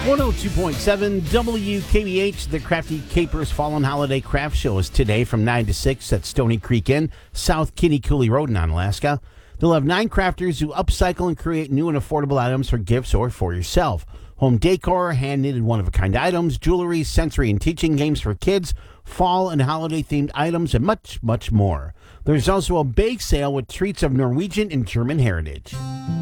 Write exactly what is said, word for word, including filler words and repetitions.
one oh two point seven W K B H, the Crafty Capers Fallen Holiday Craft Show is today from nine to six at Stony Creek Inn, South Kinney Cooley Road in Onalaska. They'll have nine crafters who upcycle and create new and affordable items for gifts or for yourself. Home decor, hand-knitted one-of-a-kind items, jewelry, sensory and teaching games for kids, fall and holiday-themed items, and much, much more. There's also a bake sale with treats of Norwegian and German heritage.